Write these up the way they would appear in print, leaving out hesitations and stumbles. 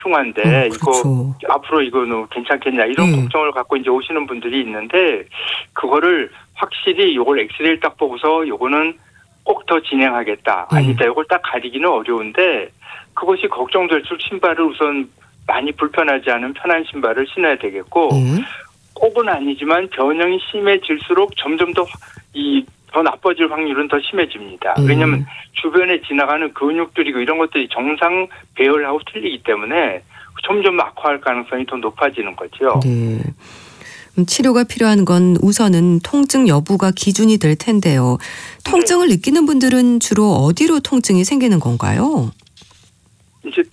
흉한데 그렇죠. 이거 앞으로 이거는 괜찮겠냐 이런 걱정을 갖고 이제 오시는 분들이 있는데 그거를 확실히 요걸 엑스레이를 딱 보고서 요거는 꼭 더 진행하겠다. 아니다. 요걸 딱 가리기는 어려운데 그것이 걱정될수록 신발을 우선 많이 불편하지 않은 편한 신발을 신어야 되겠고 꼭은 아니지만 변형이 심해질수록 점점 더 나빠질 확률은 더 심해집니다. 왜냐하면 주변에 지나가는 근육들이고 이런 것들이 정상 배열하고 틀리기 때문에 점점 악화할 가능성이 더 높아지는 거죠. 네. 치료가 필요한 건 우선은 통증 여부가 기준이 될 텐데요. 통증을 느끼는 분들은 주로 어디로 통증이 생기는 건가요? 이제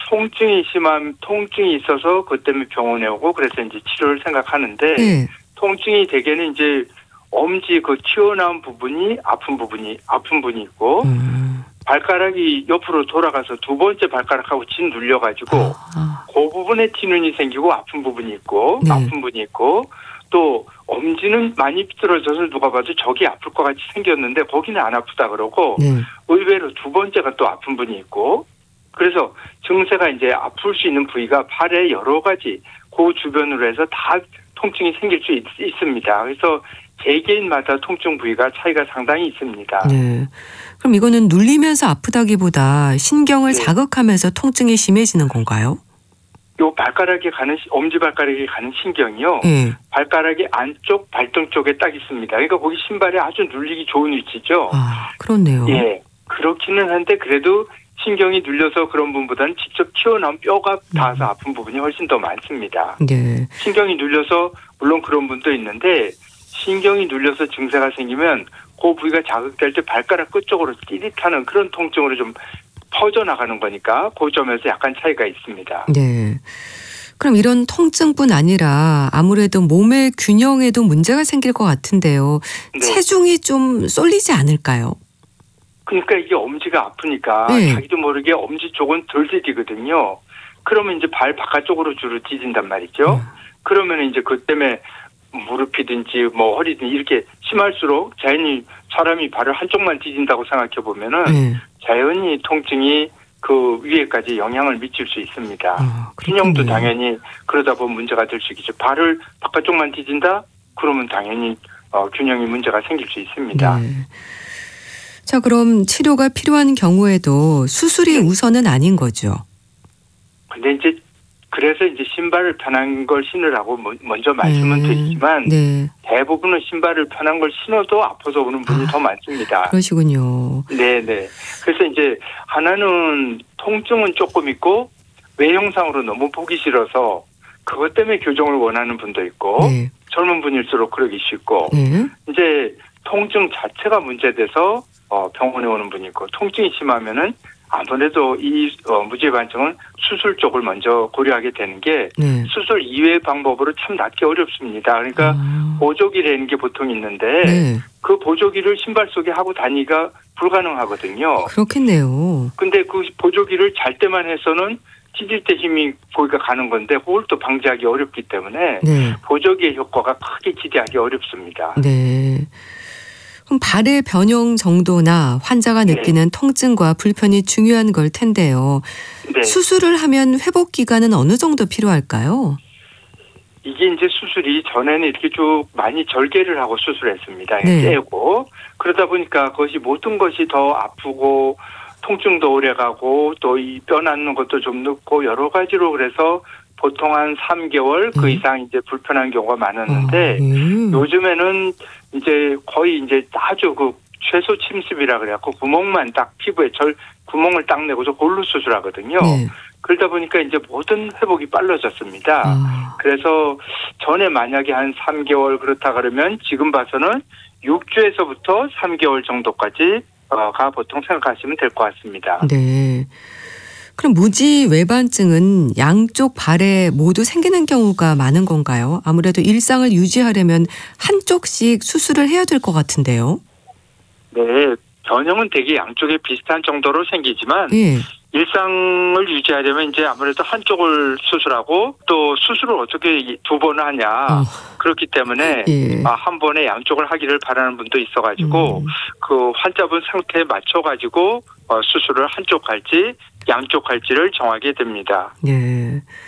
통증이 있어서 그것 때문에 병원에 오고 그래서 이제 치료를 생각하는데 통증이 대개는 이제 엄지 그 튀어나온 부분이 아픈 분이 있고 발가락이 옆으로 돌아가서 두 번째 발가락하고 진 눌려가지고 그 부분에 티눈이 생기고 아픈 부분이 있고 또 엄지는 많이 삐뚤어져서 누가 봐도 저기 아플 것 같이 생겼는데 거기는 안 아프다 그러고 의외로 두 번째가 또 아픈 분이 있고 그래서 증세가 이제 아플 수 있는 부위가 팔에 여러 가지 그 주변으로 해서 다 통증이 생길 수 있습니다. 그래서 개개인마다 통증 부위가 차이가 상당히 있습니다. 네. 그럼 이거는 눌리면서 아프다기보다 신경을 자극하면서 통증이 심해지는 건가요? 요 엄지발가락에 가는 신경이요. 발가락의 안쪽 발등 쪽에 딱 있습니다. 그러니까 거기 신발이 아주 눌리기 좋은 위치죠. 아, 그렇네요. 예. 그렇기는 한데 그래도 신경이 눌려서 그런 부분보다는 직접 튀어나온 뼈가 닿아서 아픈 부분이 훨씬 더 많습니다. 네. 신경이 눌려서 물론 그런 분도 있는데 신경이 눌려서 증세가 생기면 그 부위가 자극될 때 발가락 끝쪽으로 찌릿하는 그런 통증으로 좀 퍼져나가는 거니까 그 점에서 약간 차이가 있습니다. 네. 그럼 이런 통증뿐 아니라 아무래도 몸의 균형에도 문제가 생길 것 같은데요. 체중이 좀 쏠리지 않을까요? 그러니까 이게 엄지가 아프니까 자기도 모르게 엄지 쪽은 덜 찢이거든요. 그러면 이제 발 바깥쪽으로 주로 찢은단 말이죠. 그러면 이제 그 때문에 무릎이든지 뭐 허리든지 이렇게 심할수록 자연히 사람이 발을 한쪽만 찢은다고 생각해 보면은 자연히 통증이 그 위에까지 영향을 미칠 수 있습니다. 균형도 당연히 그러다 보면 문제가 될 수 있겠죠. 발을 바깥쪽만 찢은다? 그러면 당연히 균형이 문제가 생길 수 있습니다. 네. 자, 그럼 치료가 필요한 경우에도 수술이 우선은 아닌 거죠? 근데 이제 그래서 이제 신발을 편한 걸 신으라고 먼저 말씀은 드리지만 대부분은 신발을 편한 걸 신어도 아파서 오는 분이 더 많습니다. 그러시군요. 네네. 그래서 이제 하나는 통증은 조금 있고 외형상으로 너무 보기 싫어서 그것 때문에 교정을 원하는 분도 있고 젊은 분일수록 그러기 쉽고 이제 통증 자체가 문제돼서 병원에 오는 분이 있고 통증이 심하면은 아무래도 이 무지반증은 수술 쪽을 먼저 고려하게 되는 게 수술 이외의 방법으로 참 낫기 어렵습니다. 그러니까 보조기라는 게 보통 있는데 그 보조기를 신발 속에 하고 다니기가 불가능하거든요. 그렇겠네요. 근데 그 보조기를 잘 때만 해서는 찢을 때 힘이 거기가 가는 건데 그걸 또 방지하기 어렵기 때문에 보조기의 효과가 크게 기대하기 어렵습니다. 네. 그럼 발의 변형 정도나 환자가 느끼는 통증과 불편이 중요한 걸 텐데요. 수술을 하면 회복 기간은 어느 정도 필요할까요? 이게 이제 수술이 전에는 이렇게 쭉 많이 절개를 하고 수술했습니다. 떼고 그러다 보니까 그것이 모든 것이 더 아프고 통증도 오래가고 또 이 뼈 낳는 것도 좀 늦고 여러 가지로 그래서 보통 한 3개월 그 이상 이제 불편한 경우가 많았는데 요즘에는 이제 거의 이제 아주 그 최소 침습이라 그래갖고 구멍만 딱 피부에 구멍을 딱 내고서 골로 수술하거든요. 그러다 보니까 이제 모든 회복이 빨라졌습니다. 그래서 전에 만약에 한 3개월 그렇다 그러면 지금 봐서는 6주에서부터 3개월 정도까지 가 보통 생각하시면 될 것 같습니다. 네. 그럼 무지 외반증은 양쪽 발에 모두 생기는 경우가 많은 건가요? 아무래도 일상을 유지하려면 한쪽씩 수술을 해야 될 것 같은데요. 네. 변형은 되게 양쪽에 비슷한 정도로 생기지만 일상을 유지하려면 이제 아무래도 한쪽을 수술하고 또 수술을 어떻게 두 번 하냐. 그렇기 때문에 한 번에 양쪽을 하기를 바라는 분도 있어가지고 그 환자분 상태에 맞춰가지고 수술을 한쪽 할지 양쪽 할지를 정하게 됩니다. 예.